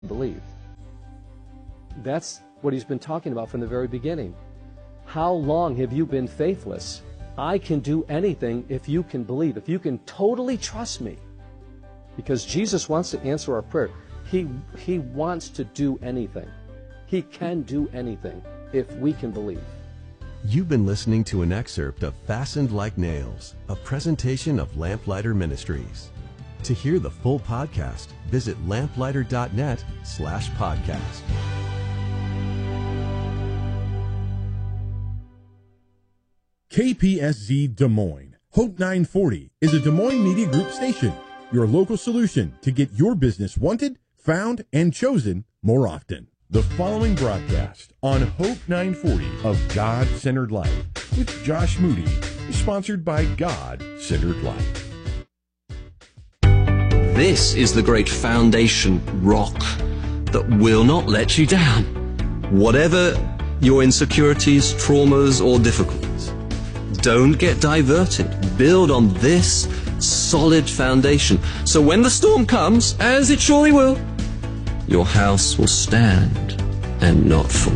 believe. That's what he's been talking about from the very beginning. How long have you been faithless? I can do anything if you can believe, if you can totally trust me. Because Jesus wants to answer our prayer. He wants to do anything. He can do anything if we can believe. You've been listening to an excerpt of Fastened Like Nails, a presentation of Lamplighter Ministries. To hear the full podcast, visit lamplighter.net/podcast. KPSZ Des Moines. Hope 940 is a Des Moines Media Group station, your local solution to get your business wanted, found, and chosen more often. The following broadcast on Hope 940 of God-Centered Life with Josh Moody is sponsored by God-Centered Life. This is the great foundation rock that will not let you down. Whatever your insecurities, traumas, or difficulties, don't get diverted. Build on this solid foundation. So when the storm comes, as it surely will, your house will stand and not fall.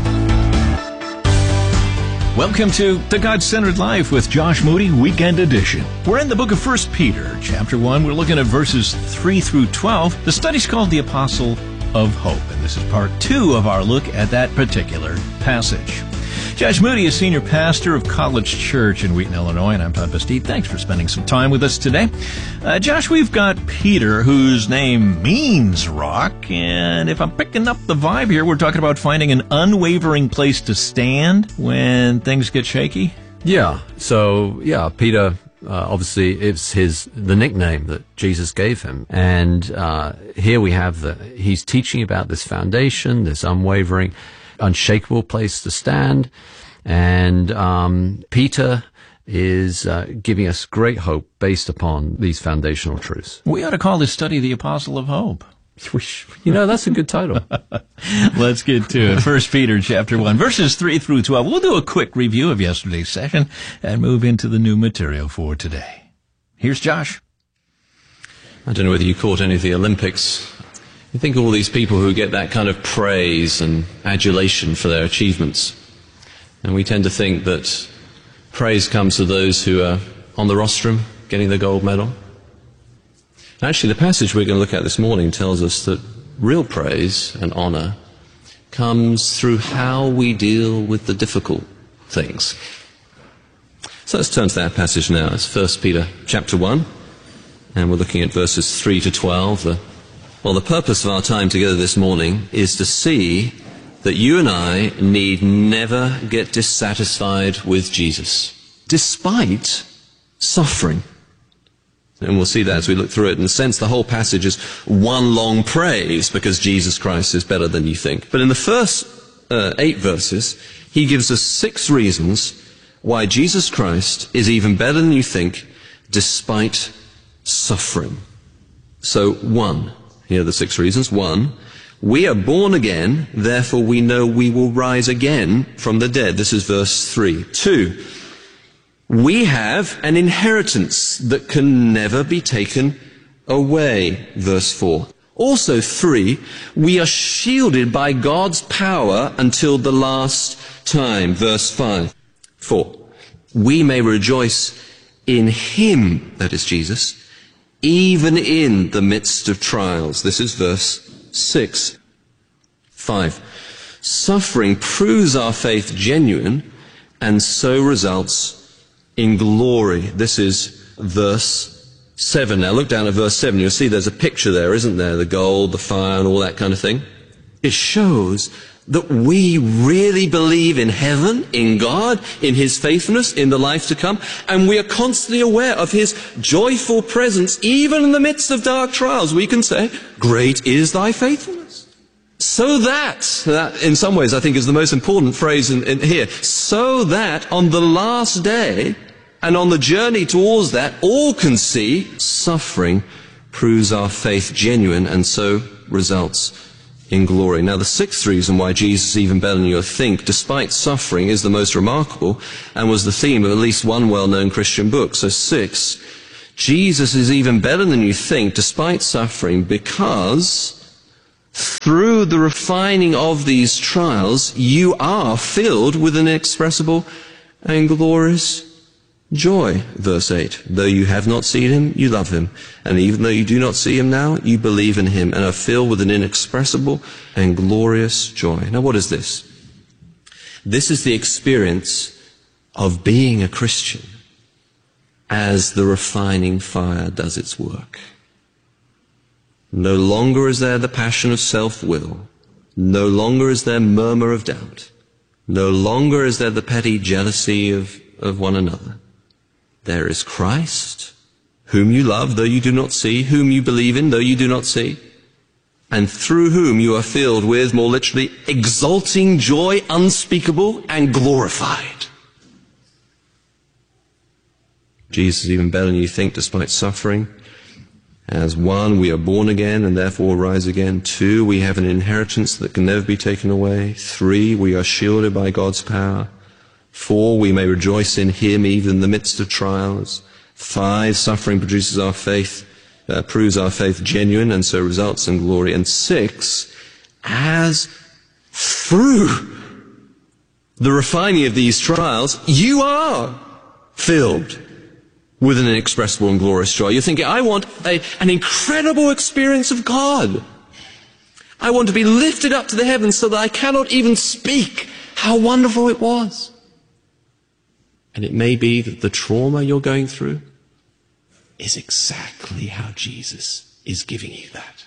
Welcome to The God-Centered Life with Josh Moody, Weekend Edition. We're in the book of 1 Peter, chapter 1. We're looking at verses 3 through 12. The study's called The Apostle of Hope, and this is part 2 of our look at that particular passage. Josh Moody is senior pastor of College Church in Wheaton, Illinois, and I'm Todd Bastide. Thanks for spending some time with us today. Josh, we've got Peter, whose name means rock, and if I'm picking up the vibe here, we're talking about finding an unwavering place to stand when things get shaky. Yeah. So, Peter, obviously, it's the nickname that Jesus gave him. And here we have he's teaching about this foundation, this unwavering, unshakable place to stand. And Peter is giving us great hope based upon these foundational truths. We ought to call this study The Apostle of Hope. That's a good title. Let's get to it. 1 Peter chapter 1, verses 3 through 12. We'll do a quick review of yesterday's session and move into the new material for today. Here's Josh. I don't know whether you caught any of the Olympics. You think of all these people who get that kind of praise and adulation for their achievements. And we tend to think that praise comes to those who are on the rostrum getting the gold medal. Actually, the passage we're going to look at this morning tells us that real praise and honor comes through how we deal with the difficult things. So let's turn to that passage now. It's 1 Peter chapter 1, and we're looking at verses 3 to 12. The purpose of our time together this morning is to see that you and I need never get dissatisfied with Jesus, despite suffering. And we'll see that as we look through it. In a sense, the whole passage is one long praise because Jesus Christ is better than you think. But in the first 8 verses, he gives us 6 reasons why Jesus Christ is even better than you think, despite suffering. So 1, here are the 6 reasons. 1, we are born again, therefore we know we will rise again from the dead. This is verse 3. 2, we have an inheritance that can never be taken away. Verse 4. Also 3, we are shielded by God's power until the last time. Verse 5. 4, we may rejoice in him, that is Jesus, even in the midst of trials. This is verse 6. 5, suffering proves our faith genuine and so results in glory. This is verse 7. Now look down at verse 7. You'll see there's a picture there, isn't there? The gold, the fire, and all that kind of thing. It shows that we really believe in heaven, in God, in his faithfulness, in the life to come, and we are constantly aware of his joyful presence, even in the midst of dark trials. We can say, great is thy faithfulness. So that in some ways I think is the most important phrase in here, so that on the last day, and on the journey towards that, all can see suffering proves our faith genuine and so results in glory. Now, the 6th reason why Jesus is even better than you think, despite suffering, is the most remarkable and was the theme of at least one well-known Christian book. So 6, Jesus is even better than you think, despite suffering, because through the refining of these trials, you are filled with an inexpressible and glorious joy. Verse 8, though you have not seen him, you love him. And even though you do not see him now, you believe in him and are filled with an inexpressible and glorious joy. Now what is this? This is the experience of being a Christian as the refining fire does its work. No longer is there the passion of self-will. No longer is there murmur of doubt. No longer is there the petty jealousy of one another. There is Christ, whom you love, though you do not see, whom you believe in, though you do not see, and through whom you are filled with, more literally, exulting joy unspeakable and glorified. Jesus is even better than you think despite suffering. As one, we are born again and therefore rise again. 2, we have an inheritance that can never be taken away. 3, we are shielded by God's power. 4, we may rejoice in him even in the midst of trials. 5, suffering produces our faith, proves our faith genuine and so results in glory. And 6, as through the refining of these trials, you are filled with an inexpressible and glorious joy. You're thinking, I want an incredible experience of God. I want to be lifted up to the heavens so that I cannot even speak how wonderful it was. And it may be that the trauma you're going through is exactly how Jesus is giving you that.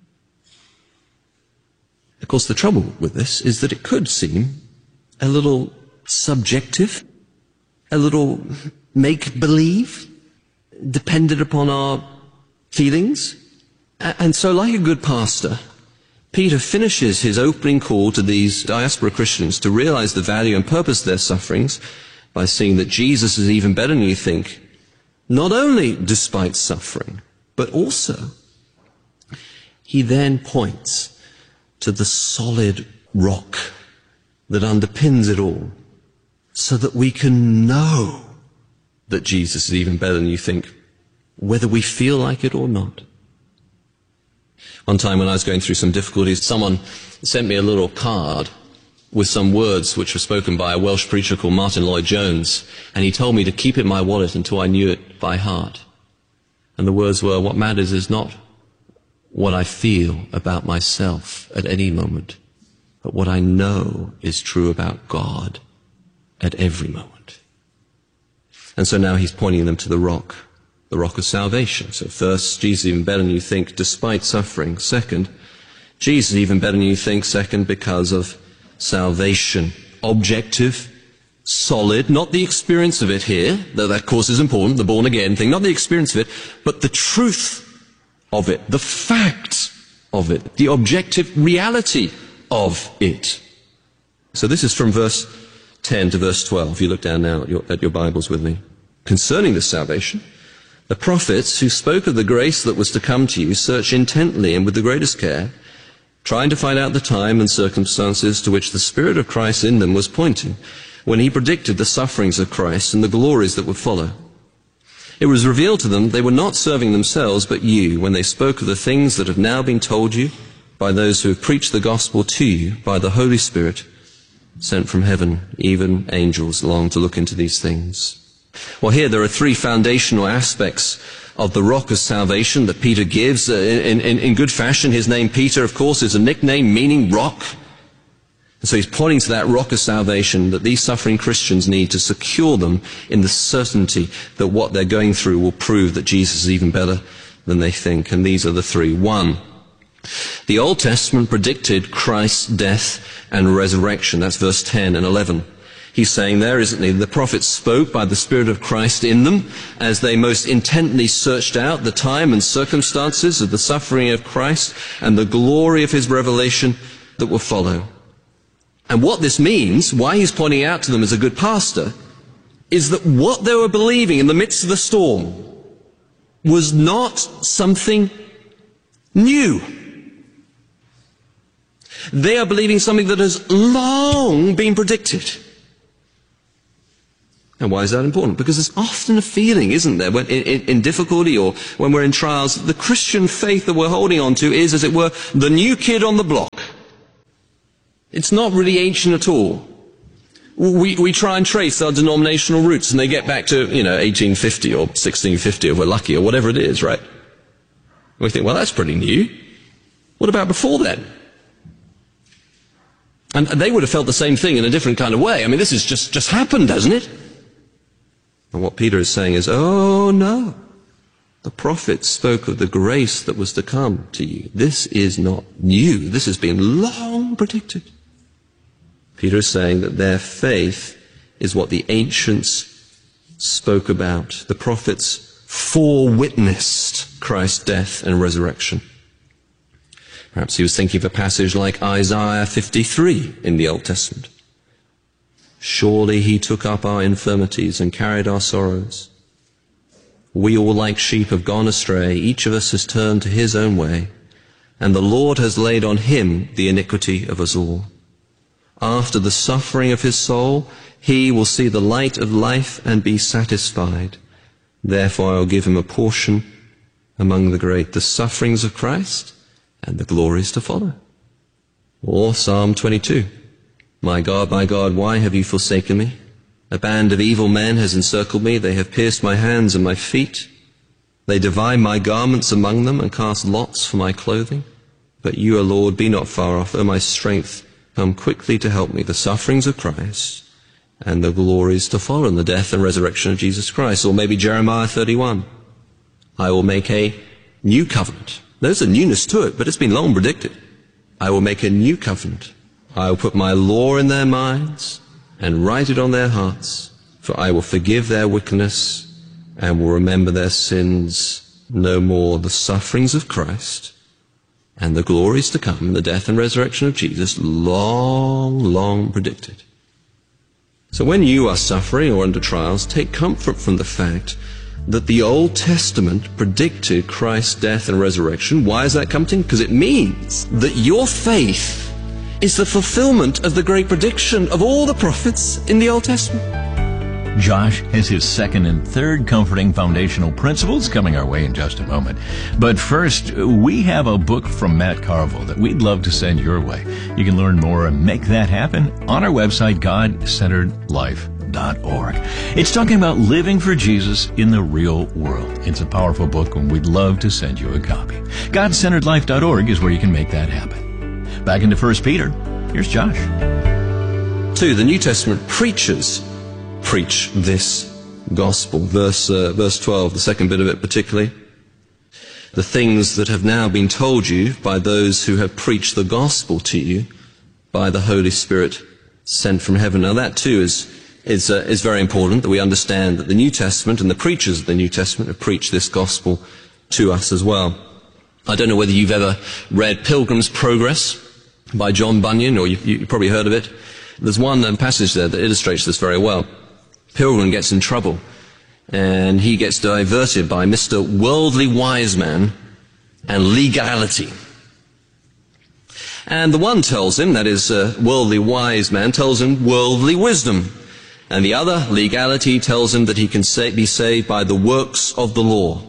Of course, the trouble with this is that it could seem a little subjective, a little make-believe, dependent upon our feelings. And so, like a good pastor, Peter finishes his opening call to these diaspora Christians to realize the value and purpose of their sufferings by seeing that Jesus is even better than you think, not only despite suffering, but also he then points to the solid rock that underpins it all, so that we can know that Jesus is even better than you think, whether we feel like it or not. One time when I was going through some difficulties, someone sent me a little card with some words which were spoken by a Welsh preacher called Martin Lloyd-Jones, and he told me to keep it in my wallet until I knew it by heart. And the words were, what matters is not what I feel about myself at any moment, but what I know is true about God at every moment. And so now he's pointing them to the rock of salvation. So first, Jesus is even better than you think despite suffering. Second, Jesus is even better than you think. Second, because of salvation. Objective, solid, not the experience of it here, though that of course is important, the born again thing, not the experience of it, but the truth of it, the fact of it, the objective reality of it. So this is from verse 10 to verse 12. If you look down now at your Bibles with me. Concerning this salvation, the prophets who spoke of the grace that was to come to you search intently and with the greatest care, trying to find out the time and circumstances to which the Spirit of Christ in them was pointing, when he predicted the sufferings of Christ and the glories that would follow. It was revealed to them they were not serving themselves but you, when they spoke of the things that have now been told you by those who have preached the gospel to you by the Holy Spirit sent from heaven. Even angels long to look into these things. Well, here there are 3 foundational aspects of the rock of salvation that Peter gives. In good fashion, his name Peter, of course, is a nickname meaning rock. And so he's pointing to that rock of salvation that these suffering Christians need to secure them in the certainty that what they're going through will prove that Jesus is even better than they think. And these are the 3. 1, the Old Testament predicted Christ's death and resurrection. That's verse 10 and 11. He's saying there, isn't he? The prophets spoke by the Spirit of Christ in them as they most intently searched out the time and circumstances of the suffering of Christ and the glory of his revelation that will follow. And what this means, why he's pointing out to them as a good pastor, is that what they were believing in the midst of the storm was not something new. They are believing something that has long been predicted. And why is that important? Because there's often a feeling, isn't there, when in difficulty or when we're in trials, the Christian faith that we're holding on to is, as it were, the new kid on the block. It's not really ancient at all. We try and trace our denominational roots, and they get back to, 1850 or 1650, if we're lucky, or whatever it is, right? And we think, well, that's pretty new. What about before then? And they would have felt the same thing in a different kind of way. I mean, this has just happened, hasn't it? And what Peter is saying is, oh no, the prophets spoke of the grace that was to come to you. This is not new. This has been long predicted. Peter is saying that their faith is what the ancients spoke about. The prophets forewitnessed Christ's death and resurrection. Perhaps he was thinking of a passage like Isaiah 53 in the Old Testament. Surely he took up our infirmities and carried our sorrows. We all like sheep have gone astray. Each of us has turned to his own way. And the Lord has laid on him the iniquity of us all. After the suffering of his soul, he will see the light of life and be satisfied. Therefore I will give him a portion among the great, the sufferings of Christ and the glories to follow. Or Psalm 22. My God, why have you forsaken me? A band of evil men has encircled me. They have pierced my hands and my feet. They divide my garments among them and cast lots for my clothing. But you, O Lord, be not far off. O my strength, come quickly to help me. The sufferings of Christ and the glories to follow, and the death and resurrection of Jesus Christ. Or maybe Jeremiah 31. I will make a new covenant. There's a newness to it, but it's been long predicted. I will make a new covenant. I will put my law in their minds and write it on their hearts. For I will forgive their wickedness and will remember their sins no more. The sufferings of Christ and the glories to come, the death and resurrection of Jesus, long predicted. So when you are suffering or under trials, take comfort from the fact that the Old Testament predicted Christ's death and resurrection. Why is that coming? Because it means that your faith is the fulfillment of the great prediction of all the prophets in the Old Testament. Josh has his second and third comforting foundational principles coming our way in just a moment. But first, we have a book from Matt Carville that we'd love to send your way. You can learn more and make that happen on our website, GodCenteredLife.org. It's talking about living for Jesus in the real world. It's a powerful book, and we'd love to send you a copy. GodCenteredLife.org is where you can make that happen. Back into 1 Peter, here's Josh. 2. The New Testament preachers preach this gospel. Verse 12, the second bit of it particularly. The things that have now been told you by those who have preached the gospel to you by the Holy Spirit sent from heaven. Now that too is very important, that we understand that the New Testament and the preachers of the New Testament have preached this gospel to us as well. I don't know whether you've ever read Pilgrim's Progress by John Bunyan, or you probably heard of it. There's one passage there that illustrates this very well. Pilgrim gets in trouble, and he gets diverted by Mr. Worldly Wise Man and legality. And the one tells him, that is, worldly wise man, tells him worldly wisdom. And the other, legality, tells him that he can be saved by the works of the law.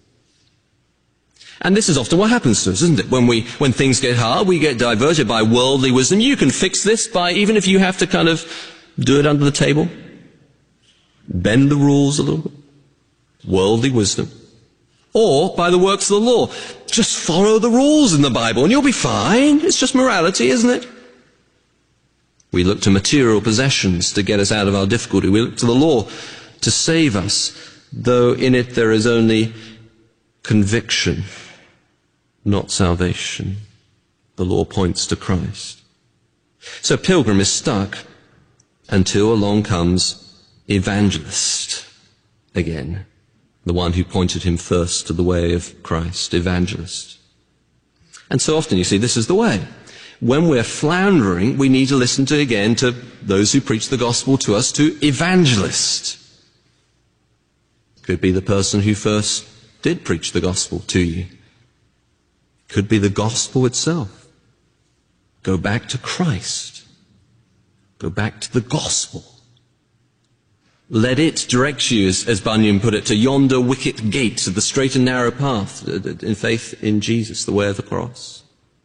And this is often what happens to us, isn't it? When things get hard, we get diverted by worldly wisdom. You can fix this by, even if you have to kind of do it under the table, bend the rules a little bit. Worldly wisdom. Or by the works of the law. Just follow the rules in the Bible and you'll be fine. It's just morality, isn't it? We look to material possessions to get us out of our difficulty. We look to the law to save us, though in it there is only conviction, not salvation. The law points to Christ. So Pilgrim is stuck until along comes Evangelist again. The one who pointed him first to the way of Christ, Evangelist. And so often, you see, this is the way. When we're floundering, we need to listen again to those who preach the gospel to us, to Evangelist. Could be the person who first did preach the gospel to you. Could be the gospel itself. Go back to Christ. Go back to the gospel. Let it direct you, as Bunyan put it, to yonder wicket gate of the straight and narrow path in faith in Jesus, the way of the cross.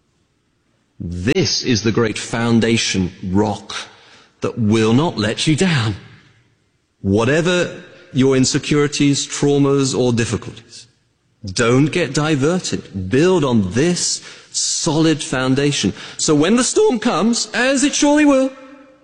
This is the great foundation rock that will not let you down. Whatever your insecurities, traumas, or difficulties, don't get diverted. Build on this solid foundation. So when the storm comes, as it surely will,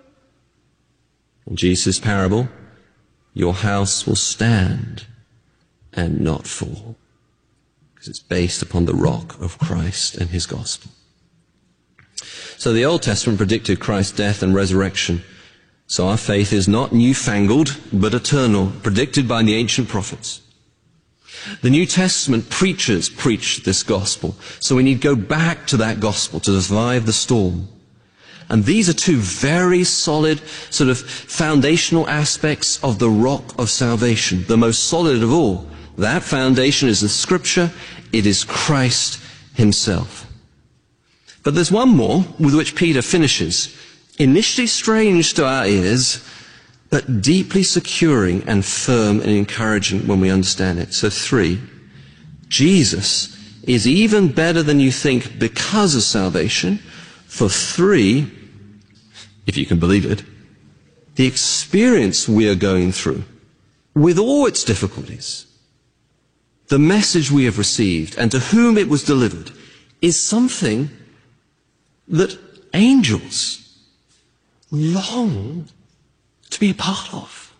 in Jesus' parable, your house will stand and not fall, because it's based upon the rock of Christ and his gospel. So the Old Testament predicted Christ's death and resurrection. So our faith is not newfangled, but eternal, predicted by the ancient prophets. The New Testament preachers preach this gospel. So we need to go back to that gospel to survive the storm. And these are two very solid sort of foundational aspects of the rock of salvation. The most solid of all. That foundation is the Scripture. It is Christ himself. But there's one more with which Peter finishes. Initially strange to our ears, but deeply securing and firm and encouraging when we understand it. So 3, Jesus is even better than you think because of salvation. For 3, if you can believe it, the experience we are going through, with all its difficulties, the message we have received and to whom it was delivered, is something that angels long to be a part of.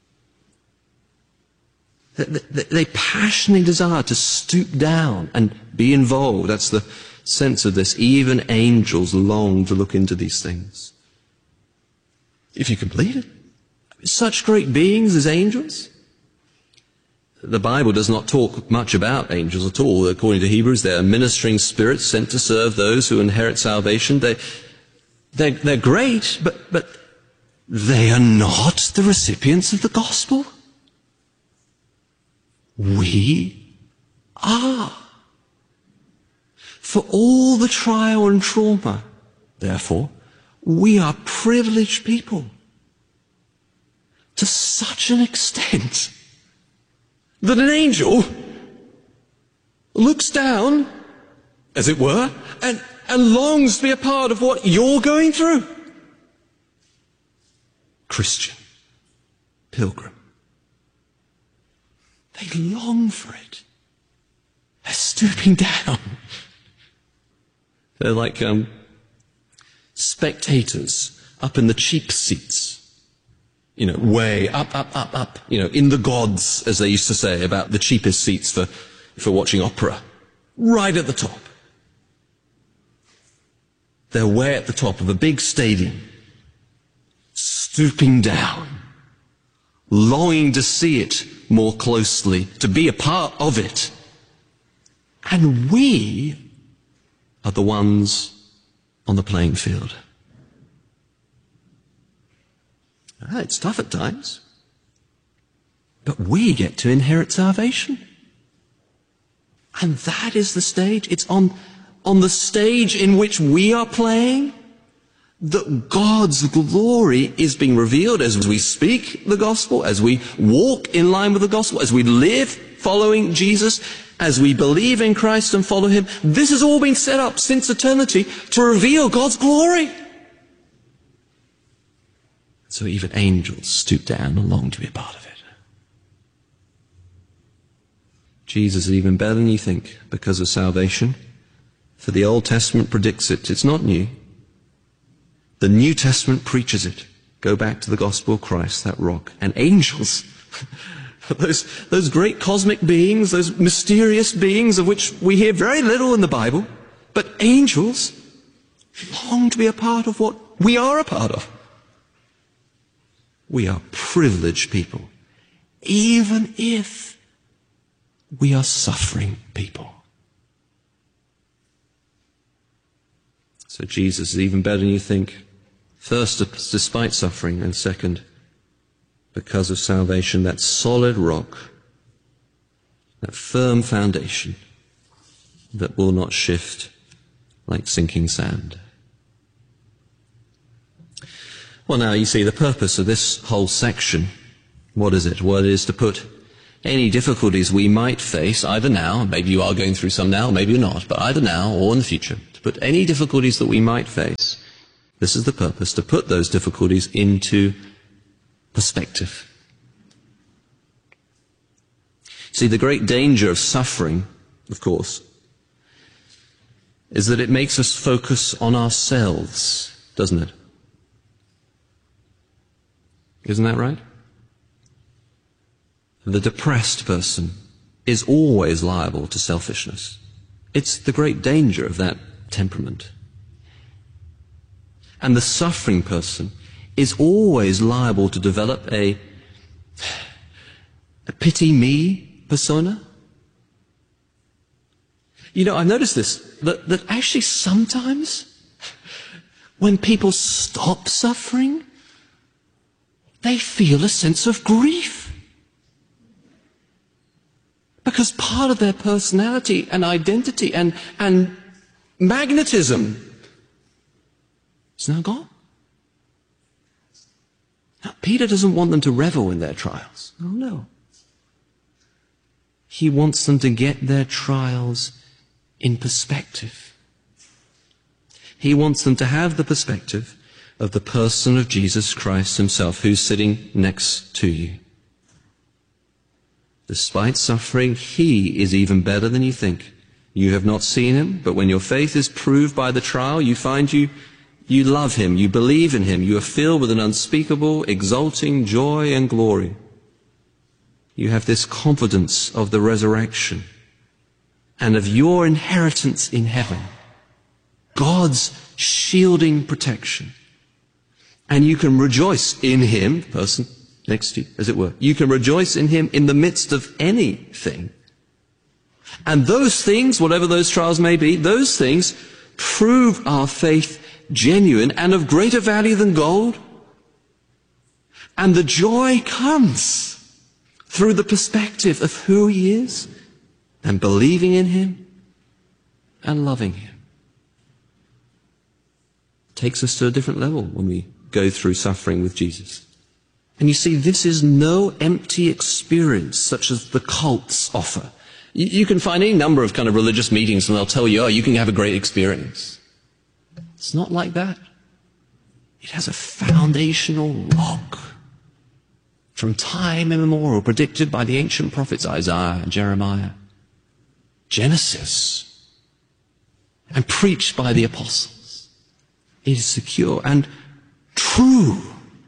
They passionately desire to stoop down and be involved. That's the sense of this. Even angels long to look into these things. If you can believe it. Such great beings as angels. The Bible does not talk much about angels at all. According to Hebrews, they are ministering spirits sent to serve those who inherit salvation. They're great, but they are not the recipients of the gospel. We are. For all the trial and trauma, therefore, we are privileged people to such an extent that an angel looks down, as it were, and longs to be a part of what you're going through. Christian, pilgrim, they long for it. They're stooping down. They're like spectators up in the cheap seats. Way up, in the gods, as they used to say about the cheapest seats for watching opera. Right at the top. They're way at the top of a big stadium, stooping down, longing to see it more closely, to be a part of it. And we are the ones on the playing field. It's tough at times, but we get to inherit salvation. And that is the stage. It's on the stage in which we are playing that God's glory is being revealed as we speak the gospel, as we walk in line with the gospel, as we live following Jesus, as we believe in Christ and follow him. This has all been set up since eternity to reveal God's glory. So even angels stoop down and long to be a part of it. Jesus is even better than you think because of salvation. For the Old Testament predicts it. It's not new. The New Testament preaches it. Go back to the gospel of Christ, that rock. And angels, those great cosmic beings, those mysterious beings of which we hear very little in the Bible, but angels long to be a part of what we are a part of. We are privileged people, even if we are suffering people. So Jesus is even better than you think. First, despite suffering, and second, because of salvation, that solid rock, that firm foundation that will not shift like sinking sand. Well, now you see the purpose of this whole section What is it? Well, it is to put any difficulties we might face, either now, maybe you are going through some now, maybe you're not, but either now or in the future, to put any difficulties that we might face, this is the purpose, to put those difficulties into perspective. See, the great danger of suffering, of course, is that it makes us focus on ourselves, doesn't it? Isn't that right? The depressed person is always liable to selfishness. It's the great danger of that temperament. And the suffering person is always liable to develop a pity me persona. You know, I've noticed this, that actually sometimes when people stop suffering, they feel a sense of grief. Because part of their personality and identity and magnetism is now gone. Now, Peter doesn't want them to revel in their trials. Oh, no. He wants them to get their trials in perspective. He wants them to have the perspective of the person of Jesus Christ himself, who's sitting next to you. Despite suffering, he is even better than you think. You have not seen him, but when your faith is proved by the trial, you find you love him, you believe in him, you are filled with an unspeakable, exulting joy and glory. You have this confidence of the resurrection and of your inheritance in heaven, God's shielding protection. And you can rejoice in him, the person next to you, as it were. You can rejoice in him in the midst of anything. And those things, whatever those trials may be, those things prove our faith genuine and of greater value than gold. And the joy comes through the perspective of who he is and believing in him and loving him. It takes us to a different level when we go through suffering with Jesus. And you see, this is no empty experience such as the cults offer. You can find any number of kind of religious meetings and they'll tell you, oh, you can have a great experience. It's not like that. It has a foundational rock from time immemorial, predicted by the ancient prophets Isaiah and Jeremiah, Genesis, and preached by the apostles. It is secure and true.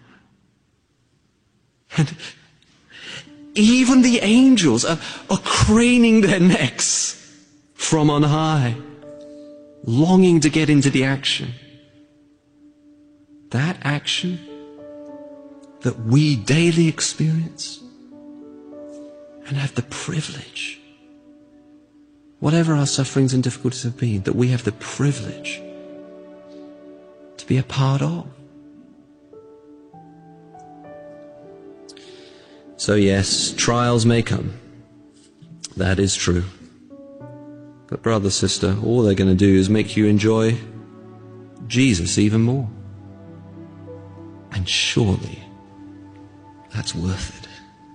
And even the angels are craning their necks from on high, longing to get into the action. That action that we daily experience and have the privilege, whatever our sufferings and difficulties have been, that we have the privilege to be a part of. So yes, trials may come. That is true. But brother, sister, all they're going to do is make you enjoy Jesus even more. And surely that's worth it.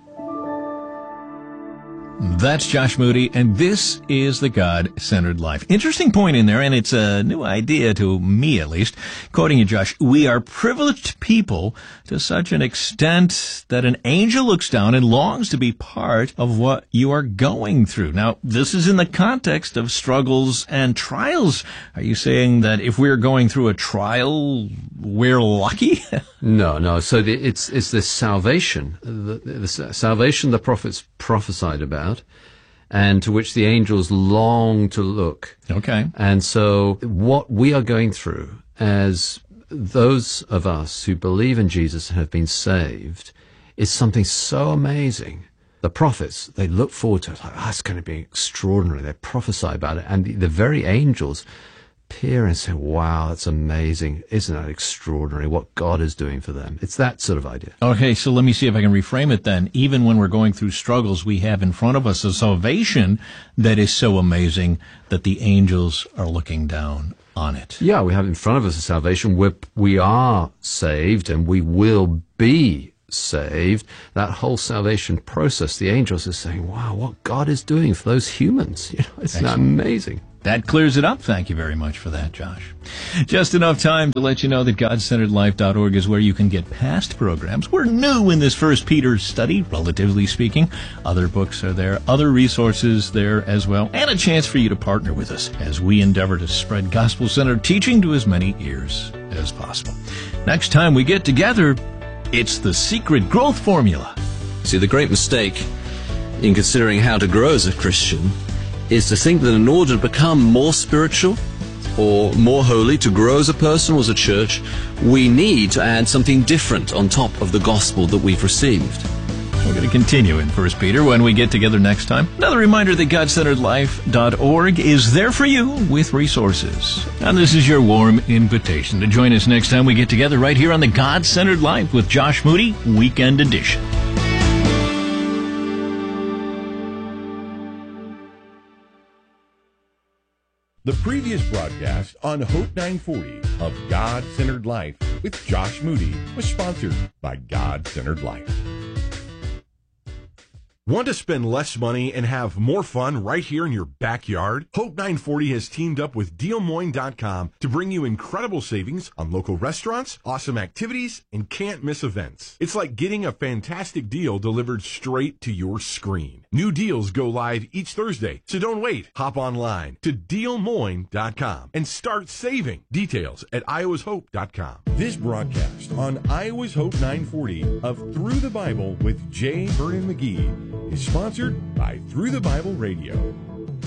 That's Josh Moody, and this is The God-Centered Life. Interesting point in there, and it's a new idea to me at least. Quoting you, Josh, we are privileged people to such an extent that an angel looks down and longs to be part of what you are going through. Now, this is in the context of struggles and trials. Are you saying that if we're going through a trial, we're lucky? No. So it's this salvation, the salvation the prophets prophesied about, and to which the angels long to look. Okay. And so what we are going through as those of us who believe in Jesus and have been saved is something so amazing. The prophets, they look forward to it, like, it's going to be extraordinary. They prophesy about it. And the very angels peer and say, wow, that's amazing. Isn't that extraordinary what God is doing for them? It's that sort of idea. Okay, so let me see if I can reframe it then. Even when we're going through struggles, we have in front of us a salvation that is so amazing that the angels are looking down on it. Yeah, we have in front of us a salvation where we are saved and we will be saved, that whole salvation process, the angels are saying, wow, what God is doing for those humans. It's amazing. That clears it up. Thank you very much for that, Josh. Just enough time to let you know that GodCenteredLife.org is where you can get past programs. We're new in this 1 Peter study, relatively speaking. Other books are there, other resources there as well, and a chance for you to partner with us as we endeavor to spread gospel-centered teaching to as many ears as possible. Next time we get together, it's the secret growth formula. See, the great mistake in considering how to grow as a Christian is to think that in order to become more spiritual or more holy, to grow as a person or as a church, we need to add something different on top of the gospel that we've received. We're going to continue in 1 Peter when we get together next time. Another reminder that GodCenteredLife.org is there for you with resources. And this is your warm invitation to join us next time we get together right here on the God-Centered Life with Josh Moody, Weekend Edition. The previous broadcast on Hope 940 of God-Centered Life with Josh Moody was sponsored by God-Centered Life. Want to spend less money and have more fun right here in your backyard? Hope 940 has teamed up with DealMoine.com to bring you incredible savings on local restaurants, awesome activities, and can't-miss events. It's like getting a fantastic deal delivered straight to your screen. New deals go live each Thursday, so don't wait. Hop online to DealMoine.com and start saving. Details at iowashope.com. This broadcast on Iowa's Hope 940 of Through the Bible with J. Vernon McGee is sponsored by Through the Bible Radio.